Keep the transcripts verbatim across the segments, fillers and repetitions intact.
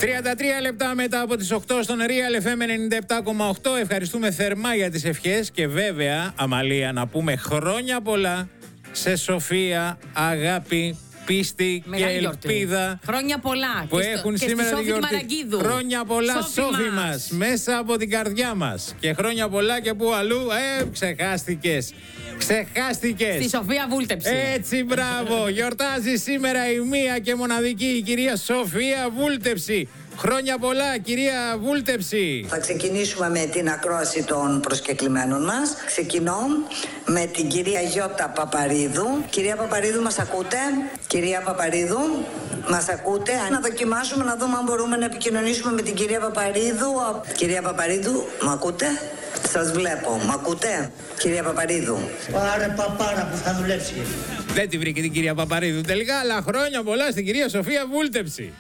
τριάντα τρία λεπτά μετά από τις οκτώ στον Real εφ εμ ενενήντα επτά κόμμα οκτώ. Ευχαριστούμε θερμά για τις ευχές και βέβαια, Αμαλία, να πούμε χρόνια πολλά σε Σοφία, αγάπη, πίστη Μεγάλη και ελπίδα. Γιορτή. Χρόνια πολλά που και έχουν στο, σήμερα και τη γιορτή. Μαραγκίδου. Χρόνια πολλά, Σόφη, Σόφη μας. μας, μέσα από την καρδιά μας. Και χρόνια πολλά και που αλλού, ε, ξεχάστηκες. Ξεχάστηκες. Στη Σοφία Βούλτεψη. Έτσι, μπράβο. Γιορτάζει σήμερα η μία και μοναδική η κυρία Σοφία Βούλτεψη. Χρόνια πολλά, κυρία Βούλτεψη. Θα ξεκινήσουμε με την ακρόαση των προσκεκλημένων μας. Ξεκινώ με την κυρία Γιώτα Παπαρίδου. Κυρία Παπαρίδου, μας ακούτε? Κυρία Παπαρίδου, μας ακούτε? Να δοκιμάσουμε να δούμε αν μπορούμε να επικοινωνήσουμε με την κυρία Παπαρίδου. Κυρία Παπαρίδου, μ' ακούτε? Σας βλέπω, μ' ακούτε? Κυρία Παπαρίδου. Πάρε παπάρα που θα δουλέψει. Δεν τη βρήκε την κυρία Παπαρίδου τελικά, αλλά χρόνια πολλά στην κυρία Σοφία Βούλτεψη.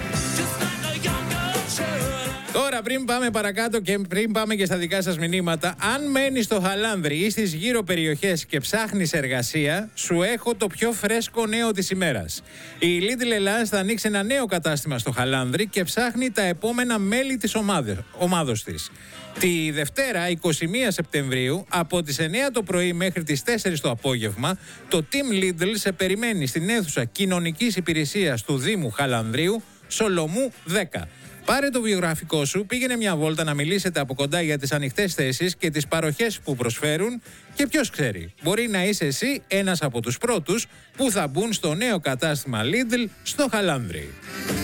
Τώρα, πριν πάμε παρακάτω και πριν πάμε και στα δικά σας μηνύματα, αν μένεις στο Χαλάνδρι ή στις γύρω περιοχές και ψάχνεις εργασία, σου έχω το πιο φρέσκο νέο της ημέρας. Η Lidl Ελλάς θα ανοίξει ένα νέο κατάστημα στο Χαλάνδρι και ψάχνει τα επόμενα μέλη της ομάδος της. Τη Δευτέρα, εικοστή πρώτη Σεπτεμβρίου, από τις εννιά το πρωί μέχρι τις τέσσερις το απόγευμα, το Team Lidl σε περιμένει στην αίθουσα κοινωνικής υπηρεσίας του Δήμου Χαλανδρίου, Σολομού δέκα. Πάρε το βιογραφικό σου, πήγαινε μια βόλτα να μιλήσετε από κοντά για τις ανοιχτές θέσεις και τις παροχές που προσφέρουν και ποιος ξέρει, μπορεί να είσαι εσύ ένας από τους πρώτους που θα μπουν στο νέο κατάστημα Lidl στο Χαλάνδρι.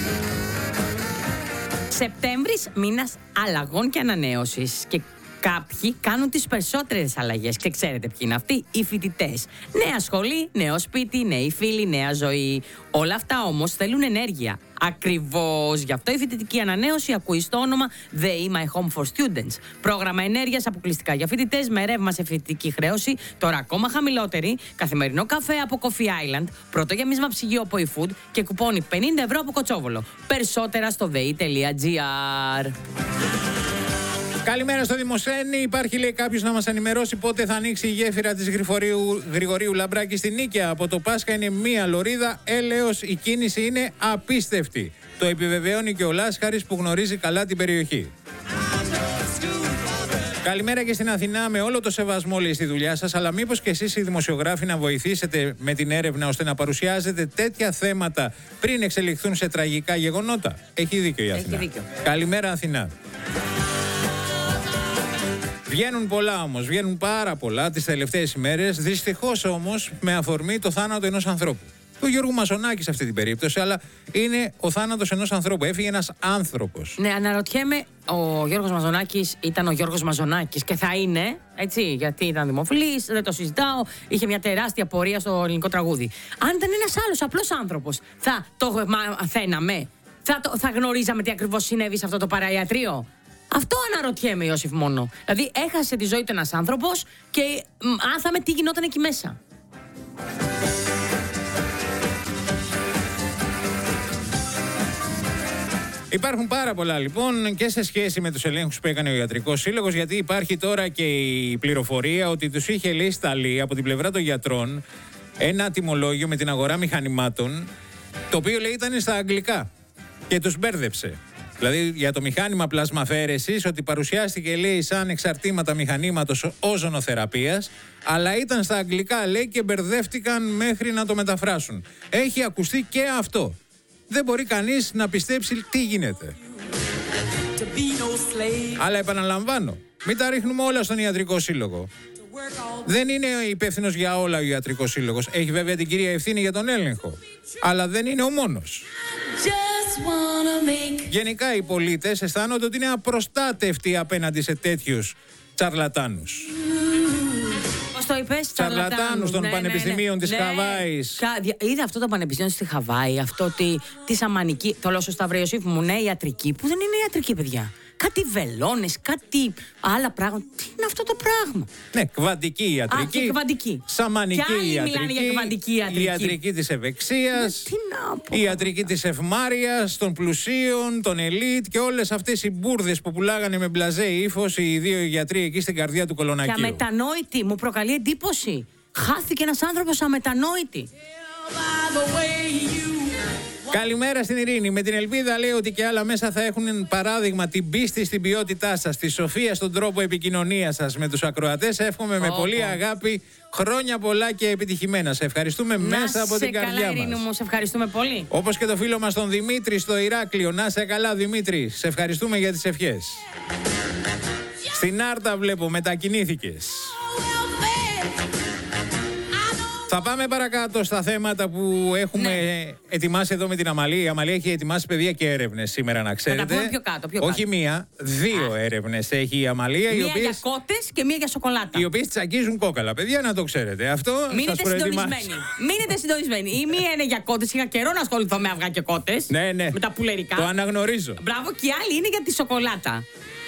Σεπτέμβρης, μήνας αλλαγών και ανανέωσης. Και κάποιοι κάνουν τις περισσότερες αλλαγές. Και ξέρετε ποιοι είναι αυτοί? Οι φοιτητές. Νέα σχολή, νέο σπίτι, νέοι φίλοι, νέα ζωή. Όλα αυτά όμως θέλουν ενέργεια. Ακριβώς γι' αυτό η φοιτητική ανανέωση ακούει στο όνομα The My Home for Students. Πρόγραμμα ενέργειας αποκλειστικά για φοιτητές με ρεύμα σε φοιτητική χρέωση, τώρα ακόμα χαμηλότερη, καθημερινό καφέ από Coffee Island, πρώτο γεμίσμα ψυγείο από eFood και κουπόνι πενήντα ευρώ από Κοτσόβολο. Περισσότερα στο δε ι τελεία τζι άρ. Καλημέρα στο Δημοσθένη. Υπάρχει, λέει, κάποιος να μας ενημερώσει πότε θα ανοίξει η γέφυρα της Γρηγορίου, Γρηγορίου Λαμπράκη στην Νίκαια. Από το Πάσχα είναι μία λωρίδα, έλεος η κίνηση είναι απίστευτη. Το επιβεβαιώνει και ο Λάσχαρης που γνωρίζει καλά την περιοχή. Καλημέρα και στην Αθηνά, με όλο το σεβασμό, λέει, στη δουλειά σας, αλλά μήπως και εσείς οι δημοσιογράφοι να βοηθήσετε με την έρευνα ώστε να παρουσιάζετε τέτοια θέματα πριν εξελιχθούν σε τραγικά γεγονότα? Έχει δίκιο η Αθηνά. Έχει δίκιο. Καλημέρα, Αθηνά. Βγαίνουν πολλά όμως, βγαίνουν πάρα πολλά τις τελευταίες ημέρες, δυστυχώς όμως με αφορμή το θάνατο ενός ανθρώπου. Του Γιώργου Μαζονάκη σε αυτή την περίπτωση, αλλά είναι ο θάνατος ενός ανθρώπου. Έφυγε ένας άνθρωπος. Ναι, αναρωτιέμαι, ο Γιώργος Μαζονάκης ήταν ο Γιώργος Μαζονάκης και θα είναι, έτσι, γιατί ήταν δημοφιλής, δεν το συζητάω, είχε μια τεράστια πορεία στο ελληνικό τραγούδι. Αν ήταν ένας άλλος απλός άνθρωπος, θα το μαθαίναμε, θα, το, θα γνωρίζαμε τι ακριβώς συνέβη σε αυτό το παραϊατρείο? Αυτό αναρωτιέμαι, Ιώσιφ, μόνο. Δηλαδή, έχασε τη ζωή του ένας άνθρωπος και μάθαμε τι γινόταν εκεί μέσα. Υπάρχουν πάρα πολλά, λοιπόν, και σε σχέση με τους ελέγχους που έκανε ο Ιατρικός Σύλλογος, γιατί υπάρχει τώρα και η πληροφορία ότι τους είχε, λέει, σταλεί από την πλευρά των γιατρών ένα τιμολόγιο με την αγορά μηχανημάτων, το οποίο, λέει, ήταν στα αγγλικά και τους μπέρδεψε. Δηλαδή για το μηχάνημα πλασμαφαίρεσης, ότι παρουσιάστηκε, λέει, σαν εξαρτήματα μηχανήματος όζονοθεραπείας, αλλά ήταν στα αγγλικά, λέει, και μπερδεύτηκαν μέχρι να το μεταφράσουν. Έχει ακουστεί και αυτό. Δεν μπορεί κανείς να πιστέψει τι γίνεται. Αλλά επαναλαμβάνω, μην τα ρίχνουμε όλα στον Ιατρικό Σύλλογο. Δεν είναι υπεύθυνος για όλα ο Ιατρικός Σύλλογος. Έχει βέβαια την κυρία ευθύνη για τον έλεγχο. Αλλά δεν είναι ο μόνος. Γενικά οι πολίτες αισθάνονται ότι είναι απροστάτευτοι απέναντι σε τέτοιους τσαρλατάνους. Πώς το είπες? Τσαρλατάνους των ναι, πανεπιστημίων ναι, της ναι. Χαβάης. Είδα αυτό το πανεπιστήμιο στη Χαβάη, αυτό ότι τη σαμανική. Το λέω στο Σταύρο Ιωσήφ μου, ναι, ιατρική, που δεν είναι ιατρική, παιδιά. Κάτι βελόνες, κάτι άλλα πράγματα. Τι είναι αυτό το πράγμα? Ναι, κβαντική ιατρική. Α, και κβαντική. Σαμανική και άλλοι ιατρική. μιλάνε για κβαντική ιατρική. Η ιατρική της ευεξίας. Τι να πω. Η ιατρική της ευμάρειας, των πλουσίων, των ελίτ και όλες αυτές οι μπουρδες που πουλάγανε με μπλαζέ ύφος οι δύο γιατροί εκεί στην καρδιά του Κολονακίου. Και αμετανόητη, μου προκαλεί εντύπωση. Χάθηκε ένας άνθρωπος αμετανόητη. Καλημέρα στην Ειρήνη. Με την ελπίδα λέει ότι και άλλα μέσα θα έχουν παράδειγμα την πίστη στην ποιότητά σας, τη σοφία στον τρόπο επικοινωνίας σας με τους ακροατές. Εύχομαι oh, με πολύ oh. αγάπη χρόνια πολλά και επιτυχημένα. Σε ευχαριστούμε να μέσα από την καρδιά μας. Ειρήνη μου, σε ευχαριστούμε πολύ. Όπως και το φίλο μας τον Δημήτρη στο Ηράκλειο. Να σε καλά, Δημήτρη. Σε ευχαριστούμε για τις ευχές. Στην Άρτα βλέπω μετακινήθηκες. Θα πάμε παρακάτω στα θέματα που έχουμε ναι. ετοιμάσει εδώ με την Αμαλία. Η Αμαλία έχει ετοιμάσει παιδεία και έρευνες σήμερα, να ξέρετε. Θα τα πούμε πιο κάτω, πιο κάτω. Όχι μία, δύο έρευνες έχει η Αμαλία. Μία οι οποίες, για κότες και μία για σοκολάτα. Οι οποίες τσακίζουν κόκαλα. Παιδιά, να το ξέρετε. Αυτό Μείνετε συντονισμένοι. Μείνετε συντονισμένοι. Η μία είναι για κότες. Είχα καιρό να ασχοληθώ με αυγά και κότες. Ναι, ναι. Με τα πουλερικά. Το αναγνωρίζω. Μπράβο, και η άλλη είναι για τη σοκολάτα.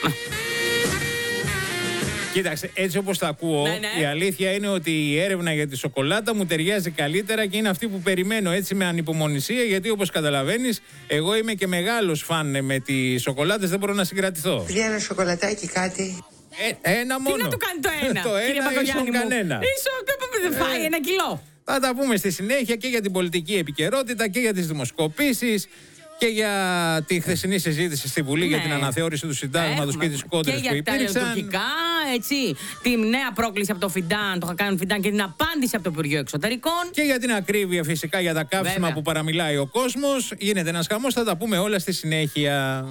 Κοίταξε, έτσι όπως τα ακούω, ναι, ναι. η αλήθεια είναι ότι η έρευνα για τη σοκολάτα μου ταιριάζει καλύτερα και είναι αυτή που περιμένω έτσι με ανυπομονησία, γιατί όπως καταλαβαίνεις, εγώ είμαι και μεγάλος φαν με τις σοκολάτες, δεν μπορώ να συγκρατηθώ. Πήγε ένα σοκολατάκι κάτι. Ε, ένα μόνο. Τι να του κάνει το ένα, το ένα ίσον κανένα. Ίσον, δεν φάει ένα κιλό. Θα τα πούμε στη συνέχεια και για την πολιτική επικαιρότητα και για τις δημοσκοπήσεις. Και για τη χθεσινή συζήτηση στη Βουλή ναι. για την αναθεώρηση του συντάγματος και τις κόντρες που υπήρξαν. Και για τα ελληνοτουρκικά, έτσι, τη νέα πρόκληση από το Φιντάν, το Χακάνον Φιντάν και την απάντηση από το Υπουργείο Εξωτερικών. Και για την ακρίβεια φυσικά για τα καύσιμα Βέβαια. που παραμιλάει ο κόσμος. Γίνεται ένας χαμός, θα τα πούμε όλα στη συνέχεια.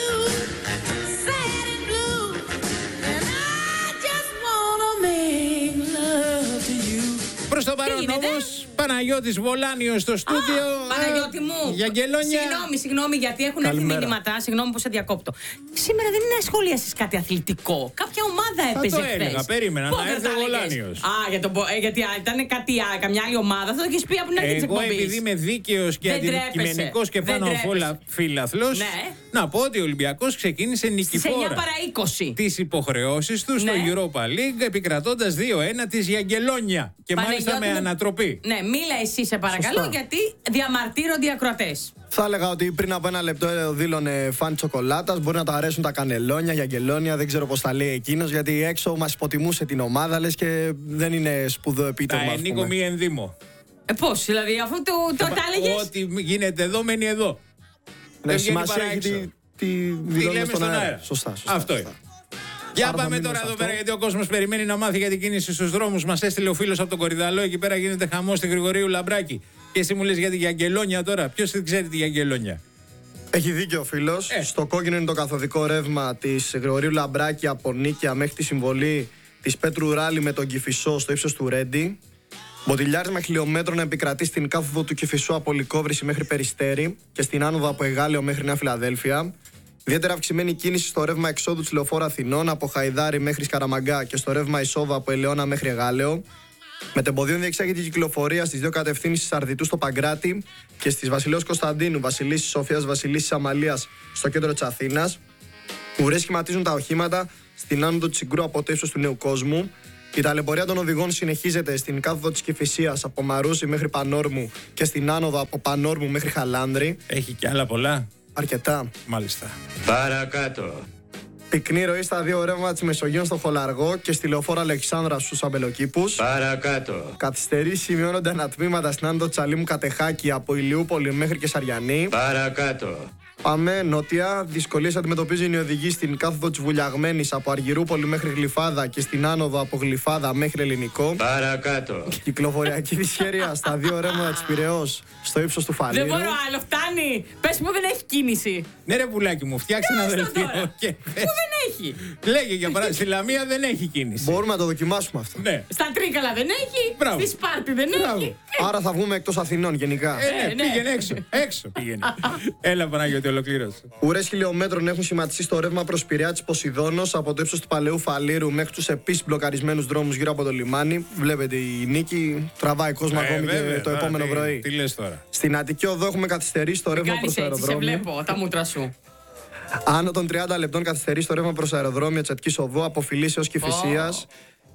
Προς το παρόν όμως, Παναγιώτης Βολάνιος στο στούντιο. Α, Παναγιώτη μου. Για γελόνια. Συγγνώμη, συγγνώμη, γιατί έχουν έρθει μηνύματα. Συγγνώμη που σε διακόπτω. Σήμερα δεν είναι σχολίασες κάτι αθλητικό. Κάποια ομάδα έπαιζε χθες. Θα το έλεγα, περίμενα να έρθει ο Βολάνιος. Α, για το, ε, γιατί ήταν κάτι, καμιά άλλη ομάδα, θα το έχεις πει από την αρχή της εκπομπής. Εγώ επειδή είμαι δίκαιος και αντικειμενικός και πάνω απ' όλα φίλαθλος, ναι. να πω ότι ο Ολυμπιακός ξεκίνησε νικηφόρα τις υποχρεώσεις του στο Europa League, επικρατώντας δύο ένα της Γιαγγελόνια. Και μάλιστα με ανατροπή. Ναι, μίλα εσύ σε παρακαλώ, Σωστά. γιατί διαμαρτύρονται οι ακροατές. Θα έλεγα ότι πριν από ένα λεπτό δήλωνε φαν τσοκολάτας. Μπορεί να τα αρέσουν τα κανελόνια, γιαγγελόνια, δεν ξέρω πώς τα λέει εκείνος. Γιατί έξω μας υποτιμούσε την ομάδα, λες και δεν είναι σπουδαίο επίτευγμα. Τα ενίκο μη ενδύμω. Ε, πώς, δηλαδή, αφού το, το, το έλεγες. Ό,τι γίνεται εδώ, μένει εδώ. Ναι, σημασία έχει τη, τη δηλώνουμε στον αέρα. αέρα. Σωστά, σωστά. Αυτό σωστά. είναι. Για πάμε τώρα εδώ πέρα, γιατί ο κόσμος περιμένει να μάθει για την κίνηση στους δρόμους. Μας έστειλε ο φίλος από τον Κορυδαλό, εκεί πέρα γίνεται χαμός στη Γρηγορίου Λαμπράκη. Και εσύ μου λες για τη Γιαγγελόνια τώρα. Ποιος δεν ξέρει τη Γιαγγελόνια? Έχει δίκιο ο φίλος. Ε. Στο κόκκινο είναι το καθοδικό ρεύμα της Γρηγορίου Λαμπράκη από Νίκαια μέχρι τη συμβολή της Πέτρου Ράλη με τον Κηφισό στο ύψος του Ρέντι. Μποτιλιάρισμα χιλιόμετρων επικρατεί στην κάθοδο του Κηφισού από Λυκόβρηση μέχρι Περιστέρι και στην άνοδο από Εγάλεο μέχρι Νέα Φιλαδέλφια. Ιδιαίτερα αυξημένη κίνηση στο ρεύμα εξόδου της Λεωφόρου Αθηνών από Χαϊδάρι μέχρι Σκαραμαγκά και στο ρεύμα εισόδου από Ελαιώνα μέχρι Εγάλεο. Μετεμποδίων διεξάγεται η κυκλοφορία στις δύο κατευθύνσεις Αρδιτού στο Παγκράτη και στις Βασιλέως Κωνσταντίνου, Βασιλίσσης Σοφίας, Βασιλίσσης Αμαλίας στο κέντρο της Αθήνας. Ουρές σχηματίζουν τα οχήματα στην άνοδο της Συγκρού από το ύψος του Νέου Κόσμου. Η ταλαιπωρία των οδηγών συνεχίζεται στην κάθοδο της Κηφισίας από Μαρούσι μέχρι Πανόρμου και στην άνοδο από Πανόρμου μέχρι Χαλάνδρη. Έχει κι άλλα πολλά. Αρκετά. Μάλιστα. Παρακάτω. Πυκνή ροή στα δύο ρεύματα της Μεσογείου στο Χολαργό και στη Λεωφόρο Αλεξάνδρα στους Αμπελοκήπους. Παρακάτω. Καθυστερήσεις σημειώνονται ανατμήματα στην άνοδο Τσαλίμου Κατεχάκη από Ηλιούπολη μέχρι και Σαριανή. Παρακάτω. Πάμε νότια. Δυσκολίες αντιμετωπίζουν οι οδηγοί στην κάθοδο της Βουλιαγμένης από Αργυρούπολη μέχρι Γλυφάδα και στην άνοδο από Γλυφάδα μέχρι Ελληνικό. Παρακάτω. Κυκλοφοριακή δυσχέρεια στα δύο ρεύματα της Πειραιώς στο ύψος του Φαλήρου. Δεν μπορώ άλλο, φτάνει. Πες μου δεν έχει κίνηση. Ναι, ρε πουλάκι μου, φτιάξε ένα δελτίο. Και... Πού δεν έχει. Λέγε για παράδειγμα, στη Λαμία δεν έχει κίνηση. Μπορούμε να το δοκιμάσουμε αυτό. Ναι. Στα Τρίκαλα δεν έχει. Μπράβο. Στη Σπάρτη δεν Μπράβο. έχει. Άρα θα βγούμε εκτός Αθηνών γενικά. Ε, ναι, ε, ναι. Πήγαινε έξω. Έξω πήγαινε. Έλα Παναγιώτη, ολοκλήρωσε. Ουρές χιλιόμετρων έχουν σχηματιστεί στο ρεύμα προς Πειραιά της Ποσειδώνος από το ύψος του Παλαιού Φαλήρου μέχρι τους επίσης μπλοκαρισμένους δρόμους γύρω από το λιμάνι. Βλέπετε η Νίκη τραβάει κόσμο ακόμη ε, και το επόμενο τι, πρωί. Τι λες τώρα. Στην Αττική Οδό έχουμε καθυστερήσει το ρεύμα προς αεροδρόμιο. Σε βλέπω τα μούτρα σου. Άνω των τριάντα λεπτών καθυστερήσει το ρεύμα προς αεροδρόμιο της Αττικής Οδού από Φιλής έως Κηφισίας. Oh.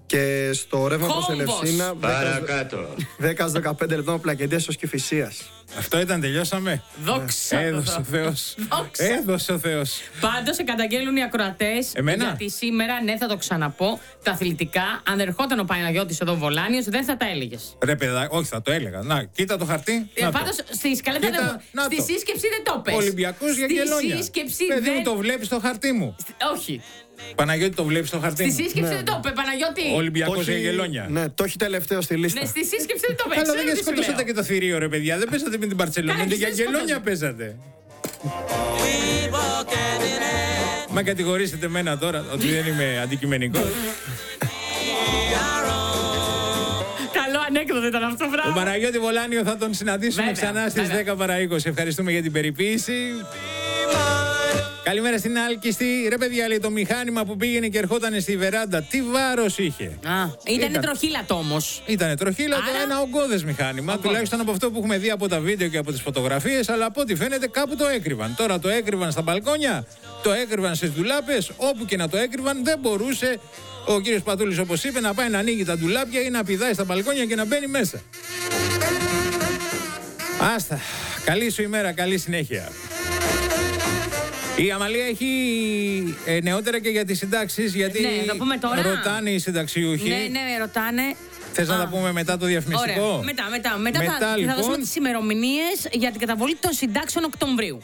Και στο ρεύμα προς Κόμπος. Ελευσίνα Παρακάτω. δέκα δεκαπέντε λεπτά με πλακεντίας ως Κηφισίας. Αυτό ήταν, τελειώσαμε. Δόξα. Έδωσε ο Θεός. Δόξα. Έδωσε ο Θεός. Πάντως, σε καταγγέλνουν οι ακροατές. Εμένα? Γιατί σήμερα, ναι, θα το ξαναπώ, τα αθλητικά, αν ερχόταν ο Παναγιώτης εδώ Βολάνιος, δεν θα τα έλεγες. Ρε παιδά, όχι, θα το έλεγα. Να, κοίτα το χαρτί. Ε, Να το. Πάντως, στη σκαλέτα Κοίτα, δεν- να στη το. σύσκεψη δεν το πες. Ολυμπιακός για γελόνια. Στη σύσκεψη Παιδί μου, δεν. το βλέπεις στο χαρτί μου. Όχι. Παναγιώτη, το βλέπεις στο χαρτί Στη μου. σύσκεψη δεν το είπε, Παναγιώτη. Ολυμπιακός Το για έχει- γελόνια. Ναι, το έχει τελευταίο στη λίστα. Ναι, στη σύσκεψη δεν το είπε. Καλά, Ξέρω δεν τι σου σκοτώσατε λέω. και το θηρίο, ρε παιδιά. Δεν παίζατε με την Μπαρτσελόνα. Καλά, Για δεν γελόνια σκοτώσατε. παίζατε. Μα κατηγορήσετε εμένα τώρα ότι δεν είμαι αντικειμενικό. Καλό ανέκδοτο ήταν αυτό, Τον μπράβο. Παναγιώτη Βολάνιο θα τον συναντήσουμε Βέβαια, ξανά στις βέβαια. δέκα παρά είκοσι. Ευχαριστούμε για την περιποίηση. Καλημέρα στην Άλκηστη. Ρε παιδιά, λέει, το μηχάνημα που πήγαινε και ερχόταν στη βεράντα, τι βάρος είχε. Α, ήτανε Ήταν. τροχύλατο όμως. Ήτανε τροχύλατο, Άρα- ένα ογκώδες μηχάνημα, τουλάχιστον από αυτό που έχουμε δει από τα βίντεο και από τις φωτογραφίες, αλλά από ό,τι φαίνεται κάπου το έκρυβαν. Τώρα το έκρυβαν στα μπαλκόνια, το έκρυβαν στις ντουλάπες, όπου και να το έκρυβαν δεν μπορούσε ο κύριος Πατούλης, όπως είπε, να πάει να ανοίγει τα ντουλάπια ή να πηδάει στα μπαλκόνια και να μπαίνει μέσα. Άστα. Καλή σου ημέρα, καλή συνέχεια. Η Αμαλία έχει ε, νεότερα και για τις συντάξεις, γιατί Ναι, θα πούμε τώρα. ρωτάνε οι συνταξιούχοι. Ναι, ναι, ρωτάνε. Θες να Α, τα πούμε μετά το διαφημιστικό? Ωραία. Μετά, μετά. Μετά, Μετά, θα, λοιπόν. θα δώσουμε τις ημερομηνίες για την καταβολή των συντάξεων Οκτωβρίου.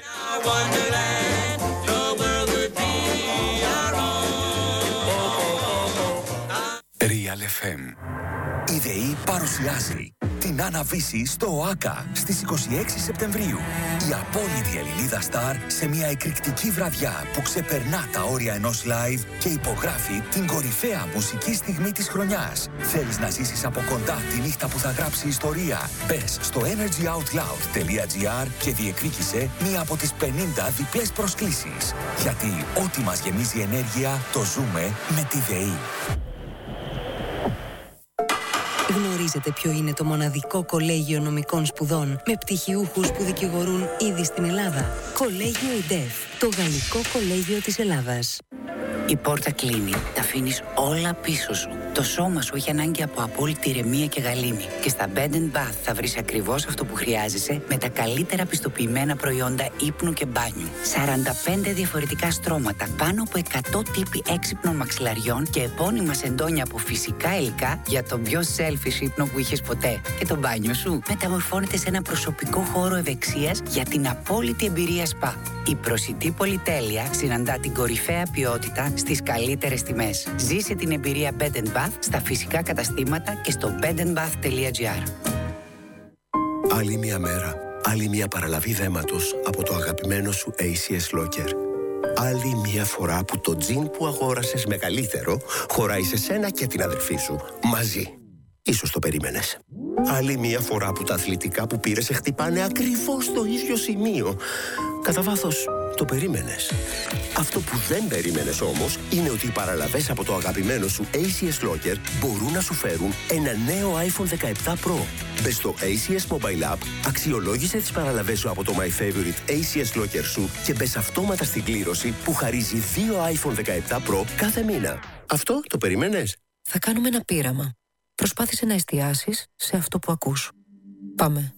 Real εφ εμ. Η ΔΕΗ παρουσιάζει την Άννα Βύση στο ΟΑΚΑ στις είκοσι έξι Σεπτεμβρίου. Η απόλυτη Ελληνίδα στάρ σε μια εκρηκτική βραδιά που ξεπερνά τα όρια ενός live και υπογράφει την κορυφαία μουσική στιγμή της χρονιάς. Θέλεις να ζήσεις από κοντά τη νύχτα που θα γράψει ιστορία? Μπες στο energyoutloud.gr και διεκδίκησε μία από τις πενήντα διπλές προσκλήσεις. Γιατί ό,τι μας γεμίζει ενέργεια το ζούμε με τη ΔΕΗ. Γνωρίζετε ποιο είναι το μοναδικό κολέγιο νομικών σπουδών με πτυχιούχους που δικηγορούν ήδη στην Ελλάδα? Κολέγιο ΙΝΤΕΦ, το γαλλικό κολέγιο της Ελλάδας. Η πόρτα κλείνει. Τα αφήνεις όλα πίσω σου. Το σώμα σου έχει ανάγκη από απόλυτη ηρεμία και γαλήνη. Και στα Bed and Bath θα βρεις ακριβώς αυτό που χρειάζεσαι με τα καλύτερα πιστοποιημένα προϊόντα ύπνου και μπάνιου. σαράντα πέντε διαφορετικά στρώματα, πάνω από εκατό τύποι έξυπνων μαξιλαριών και επώνυμα σεντόνια από φυσικά υλικά για τον πιο selfish ύπνο που είχες ποτέ. Και το μπάνιο σου μεταμορφώνεται σε ένα προσωπικό χώρο ευεξίας για την απόλυτη εμπειρία σπα. Η προσιτή πολυτέλεια συναντά την κορυφαία ποιότητα στις καλύτερες τιμές. Ζήσε την εμπειρία Bed and Bath στα φυσικά καταστήματα και στο bed and bath τελεία gr. Άλλη μια μέρα, άλλη μια παραλαβή δέματος από το αγαπημένο σου έι σι ες Locker. Άλλη μια φορά που το τζιν που αγόρασες μεγαλύτερο χωράει σε σένα και την αδερφή σου, μαζί. Ίσως το περίμενες. Άλλη μια φορά που τα αθλητικά που πήρες σε χτυπάνε ακριβώς στο ίδιο σημείο. Κατά βάθος, το περίμενες. Αυτό που δεν περίμενες όμως είναι ότι οι παραλαβές από το αγαπημένο σου έι σι ες Locker μπορούν να σου φέρουν ένα νέο άιφον δεκαεπτά Pro. Μπες στο έι σι ες Mobile App, αξιολόγησε τις παραλαβές σου από το My Favorite έι σι ες Locker σου και μπες αυτόματα στην κλήρωση που χαρίζει δύο άιφον δεκαεπτά Pro κάθε μήνα. Αυτό το περίμενες? Θα κάνουμε ένα πείραμα. Προσπάθησε να εστιάσεις σε αυτό που ακούς. Πάμε.